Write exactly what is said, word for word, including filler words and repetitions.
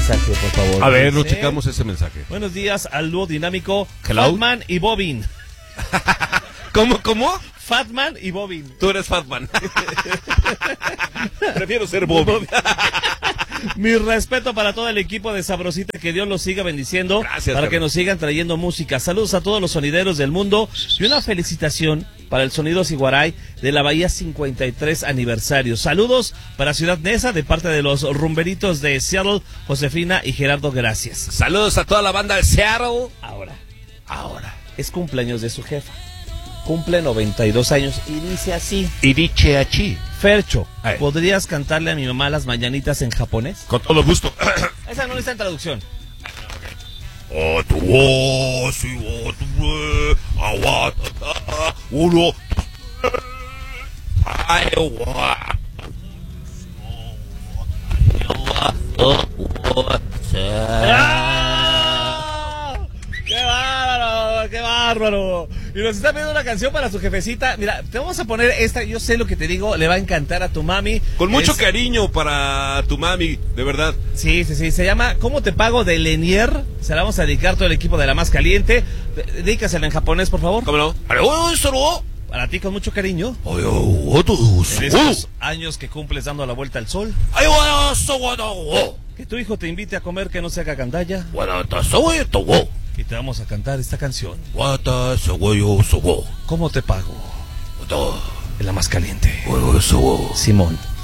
mensaje, por favor. A ver, nos Dice, checamos ese mensaje. buenos días al dúo dinámico Hello. Fatman y Bobin. ¿Cómo, cómo? Fatman y Bobin. Tú eres Fatman. Prefiero ser Bob. Mi respeto para todo el equipo de Sabrosita, que Dios los siga bendiciendo. Gracias, para que Carlos. nos sigan trayendo música. Saludos a todos los sonideros del mundo y una felicitación para el Sonido Siguaray de la Bahía cincuenta y tres aniversario. Saludos para Ciudad Neza de parte de los rumberitos de Seattle, Josefina y Gerardo, gracias. Saludos a toda la banda de Seattle. Ahora, ahora, es cumpleaños de su jefa. Cumple noventa y dos años y dice así: Iriche Achi. Fercho, Ay. ¿podrías cantarle a mi mamá las mañanitas en japonés? Con todo gusto. Esa no está en traducción. Uno. ¡Ah! ¡Qué bárbaro! ¡Qué bárbaro! Y nos está pidiendo una canción para su jefecita. Mira, te vamos a poner esta. Yo sé lo que te digo, le va a encantar a tu mami. Con mucho Es- cariño para tu mami, de verdad. Sí, sí, sí. Se llama ¿Cómo te pago? De Lenier. Se la vamos a dedicar todo el equipo de La Más Caliente. Dedícasela en japonés, por favor. ¿Cómo no? Para ti con mucho cariño. En Ay, estos años que cumples dando la vuelta al sol. Que tu hijo te invite a comer, que no se haga gandalla. Y te vamos a cantar esta canción. ¿Cómo te pago? En La Más Caliente. Simón.